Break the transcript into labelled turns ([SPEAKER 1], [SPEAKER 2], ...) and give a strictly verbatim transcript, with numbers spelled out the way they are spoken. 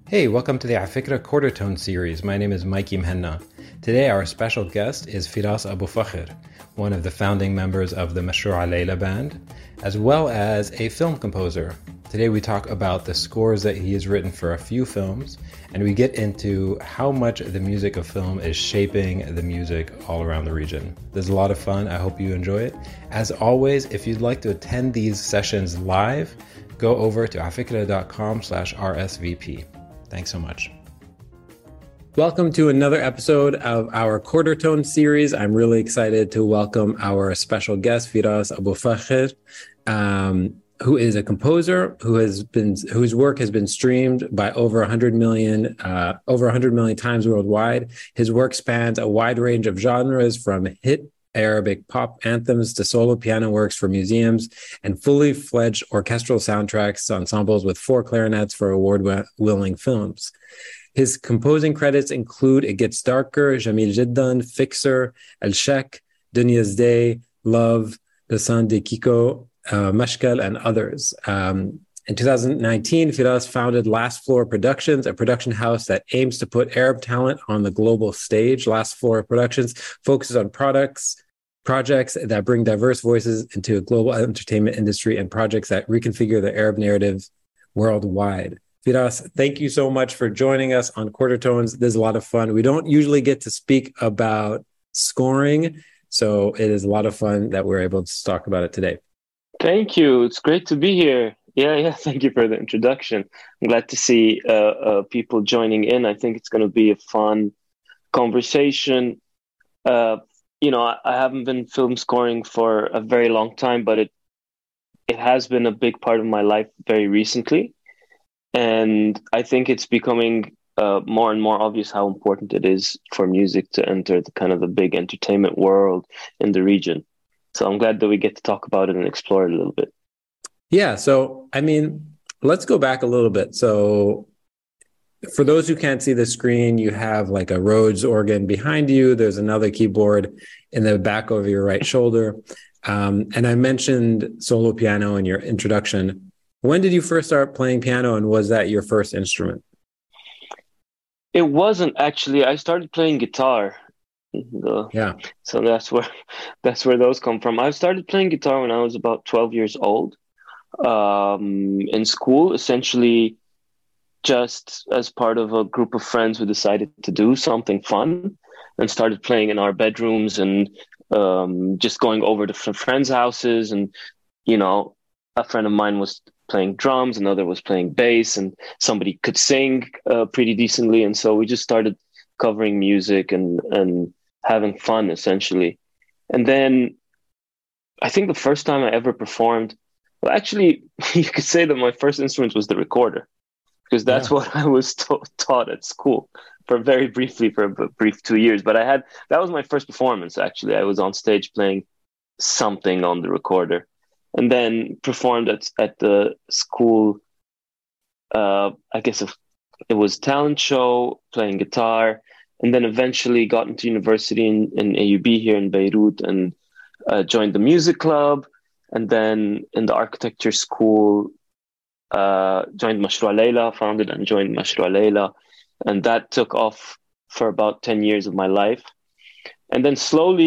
[SPEAKER 1] Hey, welcome to the Afikra Quarter Tone series. My name is Mikey Mhenna. Today our special guest is Firas Abu Fakhr, one of the founding members of the Mashroo'a Leila band, as well as a film composer. Today we talk about the scores that he has written for a few films, and we get into how much the music of film is shaping the music all around the region. There's a lot of fun. I hope you enjoy it. As always, if you'd like to attend these sessions live, go over to afikra.com slash RSVP. Thanks so much. Welcome to another episode of our Quarter Tone series. I'm really excited to welcome our special guest, Firas Abu Fakhr, um, who is a composer who has been whose work has been streamed by over one hundred million uh, over one hundred million times worldwide. His work spans a wide range of genres, from hit Arabic pop anthems to solo piano works for museums and fully fledged orchestral soundtracks ensembles with four clarinets for award-winning films. His composing credits include It Gets Darker, Jamil Jiddan, Fixer, El Shek, Dunya's Day, Love, The Son de Kiko, uh, Mashkal, and others. Um, In two thousand nineteen, Firas founded Last Floor Productions, a production house that aims to put Arab talent on the global stage. Last Floor Productions focuses on products, projects that bring diverse voices into a global entertainment industry and projects that reconfigure the Arab narrative worldwide. Firas, thank you so much for joining us on Quarter Tones. This is a lot of fun. We don't usually get to speak about scoring, so it is a lot of fun that we're able to talk about it today.
[SPEAKER 2] Thank you. It's great to be here. Yeah, yeah. Thank you for the introduction. I'm glad to see uh, uh, people joining in. I think it's going to be a fun conversation. Uh, you know, I, I haven't been film scoring for a very long time, but it it has been a big part of my life very recently. And I think it's becoming uh, more and more obvious how important it is for music to enter the kind of the big entertainment world in the region. So I'm glad that we get to talk about it and explore it a little bit.
[SPEAKER 1] Yeah. So, I mean, let's go back a little bit. So for those who can't see the screen, you have like a Rhodes organ behind you. There's another keyboard in the back of your right shoulder. Um, and I mentioned solo piano in your introduction. When did you first start playing piano, and was that your first instrument?
[SPEAKER 2] It wasn't actually. I started playing guitar. The,
[SPEAKER 1] yeah.
[SPEAKER 2] So that's where that's where those come from. I started playing guitar when I was about twelve years old. Um, in school, essentially just as part of a group of friends who decided to do something fun and started playing in our bedrooms and um, just going over to friends' houses. And, you know, a friend of mine was playing drums, another was playing bass, and somebody could sing uh, pretty decently. And so we just started covering music and, and having fun, essentially. And then I think the first time I ever performed, well, actually, you could say that my first instrument was the recorder, because that's yeah. what I was ta- taught at school for very briefly, for a brief two years. But I had, that was my first performance, actually. I was on stage playing something on the recorder, and then performed at, at the school, uh, I guess it was talent show, playing guitar, and then eventually got into university in, in A U B here in Beirut and uh, joined the music club. And then in the architecture school, uh, joined Mashroo'a Leila, founded and joined Mashroo'a Leila. And that took off for about ten years of my life. And then slowly